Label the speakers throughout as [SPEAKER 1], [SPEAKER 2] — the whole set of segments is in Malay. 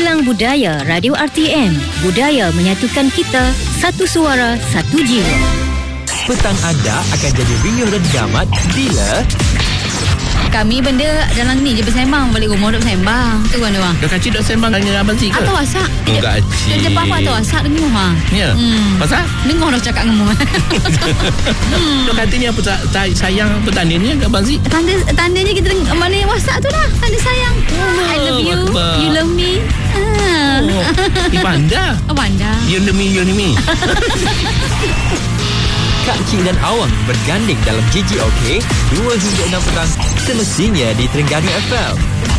[SPEAKER 1] Kilang Budaya Radio RTM. Budaya menyatukan kita, satu suara, satu jiwa.
[SPEAKER 2] Petang anda akan jadi riuh dan gamat bila
[SPEAKER 3] kami benda dalam ni je bersembang. Balik rumah duk bersembang. Tu kan orang.
[SPEAKER 4] Dah kacik dah sembang dengan Abang Zee ke?
[SPEAKER 3] Atau WhatsApp.
[SPEAKER 4] Kacik.
[SPEAKER 3] Dia apa atau WhatsApp dengar ha.
[SPEAKER 4] Ya. Pasal?
[SPEAKER 3] Dengar dah cakap dengan mu.
[SPEAKER 4] Dah katanya apa tak sayang petandanya ke Abang Zee?
[SPEAKER 3] Tandanya kita dengar mana WhatsApp tu lah. Tanda sayang. I love you.
[SPEAKER 4] Akbar.
[SPEAKER 3] You love me.
[SPEAKER 4] Panda.
[SPEAKER 3] Panda.
[SPEAKER 4] You love me.
[SPEAKER 2] Kak Cik dan Awang berganding dalam GGOK 2 hingga 6 petang semestinya di Terengganu FM.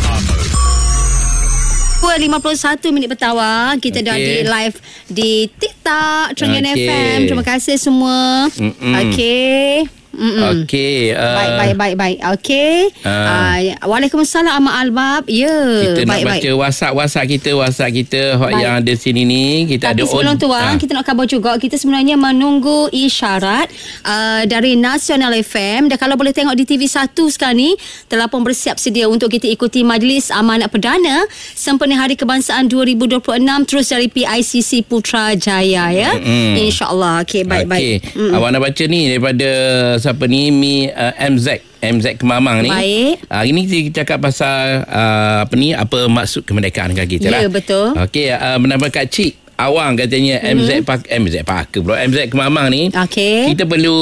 [SPEAKER 3] 51 minit petang. Kita dah di live di TikTok Terengganu FM. Terima kasih semua. Okey.
[SPEAKER 4] Okey.
[SPEAKER 3] Baik. Okey. Waalaikumsalam Ahmad Albab. Ya.
[SPEAKER 4] Kita nak
[SPEAKER 3] baik.
[SPEAKER 4] baca WhatsApp kita hot yang ada sini ni. Kita
[SPEAKER 3] tapi
[SPEAKER 4] ada
[SPEAKER 3] sebelum tu kita nak khabar juga, kita sebenarnya menunggu isyarat dari Nasional FM. Dan kalau boleh tengok di TV1 sekarang ni telah pun bersiap sedia untuk kita ikuti Majlis Amanat Perdana sempena Hari Kebangsaan 2026 terus dari PICC Putrajaya ya. InsyaAllah. Okey, baik.
[SPEAKER 4] Awak nak baca ni daripada siapa ni MZ Kemamang ni.
[SPEAKER 3] Baik.
[SPEAKER 4] Hari ni kita cakap pasal apa maksud kemerdekaan negara kita lah.
[SPEAKER 3] Ya, betul.
[SPEAKER 4] Okey, menambah Kak Cik Awang katanya MZ Parker pula. MZ Kemamang ni.
[SPEAKER 3] Okey.
[SPEAKER 4] Kita perlu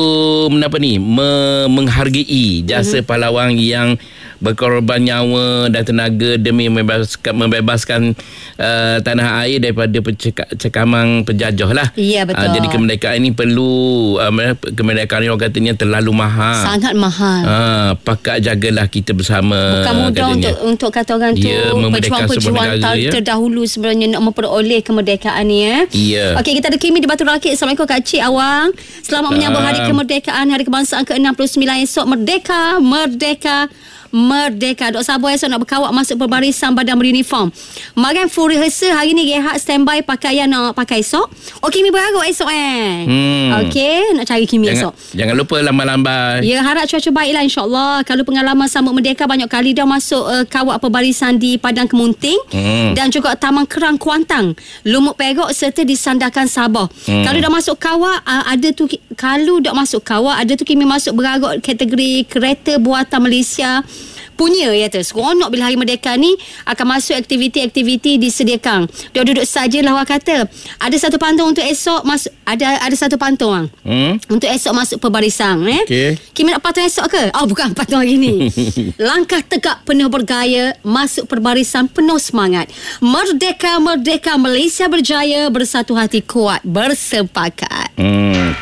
[SPEAKER 4] menghargai jasa pahlawan yang berkorban nyawa dan tenaga demi membebaskan tanah air daripada cekaman penjajah lah.
[SPEAKER 3] Ya, betul.
[SPEAKER 4] Jadi kemerdekaan ini perlu kemerdekaan ni orang katanya terlalu mahal.
[SPEAKER 3] Sangat mahal.
[SPEAKER 4] Pakat jagalah kita bersama.
[SPEAKER 3] Bukan mudah untuk kata orang tu pejuang-pejuang terdahulu sebenarnya nak memperoleh kemerdekaan ni
[SPEAKER 4] Ya.
[SPEAKER 3] Okey, kita ada Kimi di Batu Rakit. Assalamualaikum Kak Cik Awang. Selamat menyambut Hari Kemerdekaan, Hari Kebangsaan ke-69 esok. Merdeka. Dok sabar esok nak berkawak masuk perbarisan badan beruniform. Makan full rehearsal hari ni, rehat standby pakaian nak pakai esok. Kimi berharap esok Okey, nak cari Kimi esok.
[SPEAKER 4] Jangan lupa lambai-lambai.
[SPEAKER 3] Ya, harap cuaca baiklah insyaAllah. Kalau pengalaman sambut merdeka, banyak kali dah masuk kawak perbarisan di Padang Kemunting dan juga Taman Kerang Kuantang, Lumut Perak serta di Sandakan Sabah. Kalau dah masuk kawak, ada tu Kimi masuk berharap kategori kereta buatan Malaysia punya seronok bila Hari Merdeka ni akan masuk aktiviti-aktiviti disediakan. Dia duduk sajalah awak kata. Ada satu pantun untuk esok masuk, ada satu pantun untuk esok masuk perbarisan
[SPEAKER 4] Okey.
[SPEAKER 3] Kimi nak pantun esok ke? Bukan pantun hari ni. Langkah tegak penuh bergaya, masuk perbarisan penuh semangat. Merdeka Malaysia berjaya, bersatu hati kuat bersepakat.